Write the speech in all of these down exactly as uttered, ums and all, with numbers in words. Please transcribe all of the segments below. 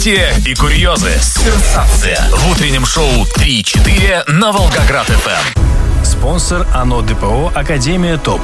События и курьезы. Сенсация. В утреннем шоу три-четыре на Волгоград-эф эм. Спонсор АНО ДПО «Академия ТОП».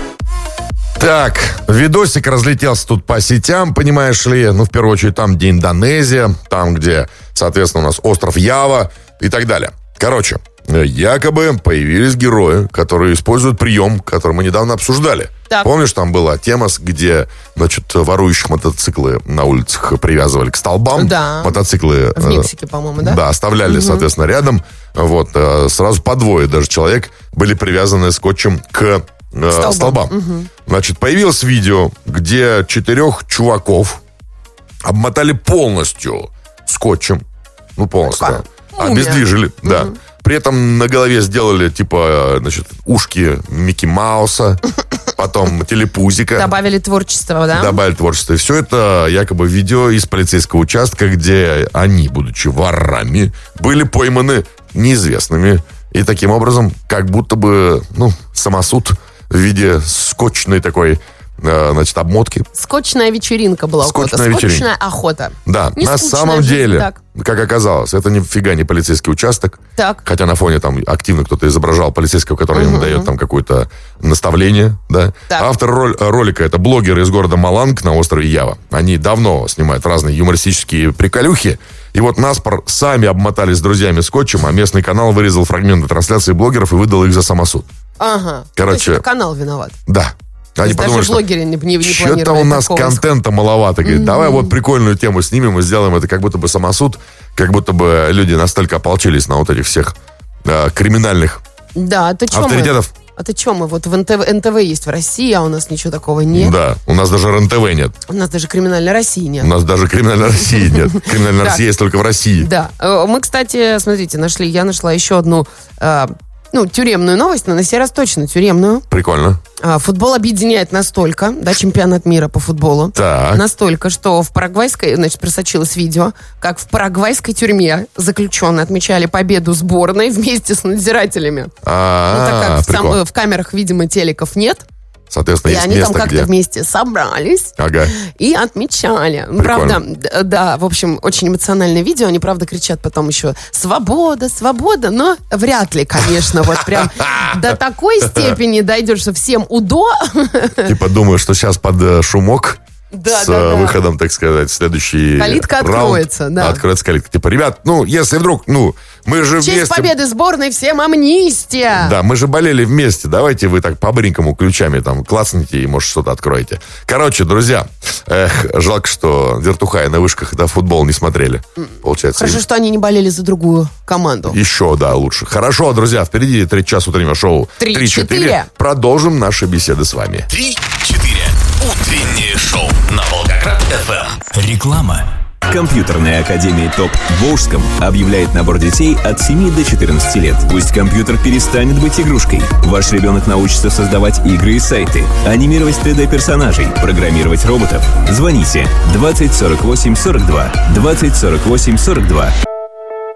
Так, видосик разлетелся тут по сетям, понимаешь ли. Ну, в первую очередь, там, где Индонезия, там, где, соответственно, у нас остров Ява и так далее. Короче, якобы появились герои, которые используют прием, который мы недавно обсуждали. Так. Помнишь, там была тема, где, значит, ворующих мотоциклы на улицах привязывали к столбам. Да. Мотоциклы... В Мексике, по-моему, да? Да, оставляли, угу. соответственно, рядом. Вот, сразу по двое даже человек были привязаны скотчем к столбам. столбам. Угу. Значит, появилось видео, где четырех чуваков обмотали полностью скотчем. Ну, полностью. Да. Обездвижили, угу. да. При этом на голове сделали, типа, значит, ушки Микки Мауса, потом телепузика. Добавили творчество, да? Добавили творчество. И все это якобы видео из полицейского участка, где они, будучи ворами, были пойманы неизвестными. И таким образом, как будто бы, ну, самосуд в виде скотчной такой, э, значит, обмотки. Скотчная вечеринка была. Скотчная охота. вечеринка. Скотчная охота. Да, не на самом жизнь, деле, так. как оказалось, это нифига не полицейский участок. Так. Хотя на фоне там активно кто-то изображал полицейского, который ему uh-huh. дает там какое-то наставление, да. Так. Автор роль, ролика — это блогеры из города Маланг на острове Ява. Они давно снимают разные юмористические приколюхи. И вот наспор сами обмотались с друзьями скотчем, а местный канал вырезал фрагменты трансляции блогеров и выдал их за самосуд. Ага. Короче, то есть канал виноват. Да. Они подумали, что не, не, не что-то у нас контента маловато. Говорит, mm-hmm. давай вот прикольную тему снимем и сделаем это как будто бы самосуд, как будто бы люди настолько ополчились на вот этих всех э, криминальных да, а ты авторитетов. Мы? А ты что, мы вот в эн тэ вэ, эн тэ вэ есть в России, а у нас ничего такого нет. Да, у нас даже эр эн тэ вэ нет. У нас даже криминальной России нет. У нас даже криминальной России нет. Криминальная Россия есть только в России. Да. Мы, кстати, смотрите, нашли, я нашла еще одну, ну, тюремную новость, но на сей раз точно тюремную. Прикольно. Футбол объединяет настолько, да, чемпионат мира по футболу. Так. Настолько, что в парагвайской, значит, просочилось видео, как в парагвайской тюрьме заключенные отмечали победу сборной вместе с надзирателями. А, ну, так как в, сам, в камерах, видимо, телеков нет. Соответственно, и есть они место, там как-то где... вместе собрались ага. и отмечали. Прикольно. Правда, да, в общем, очень эмоциональное видео. Они, правда, кричат потом еще «Свобода, свобода», но вряд ли, конечно, вот прям до такой степени дойдет, что всем удо. Типа думаю, что сейчас под шумок да, с да, да. выходом, так сказать, следующий калитка раунд, откроется, да. Откроется калитка. Типа, ребят, ну, если вдруг, ну, мы же в честь вместе... победы сборной всем амнистия! Да, мы же болели вместе. Давайте вы так по-быренькому ключами там клацните и, может, что-то откроете. Короче, друзья, эх, жалко, что вертухаи на вышках да, футбол не смотрели. Получается. Хорошо, что они не болели за другую команду. Еще, да, лучше. Хорошо, друзья, впереди третий час утреннего шоу три-четыре. Продолжим наши беседы с вами. три-четыре. Утреннее шоу на Волгоград-эф эм. Реклама. Компьютерная академия ТОП в Волжском объявляет набор детей от семи до четырнадцати лет. Пусть компьютер перестанет быть игрушкой. Ваш ребенок научится создавать игры и сайты, анимировать три дэ-персонажей, программировать роботов. Звоните двадцать сорок восемь сорок два, двадцать сорок восемь сорок два.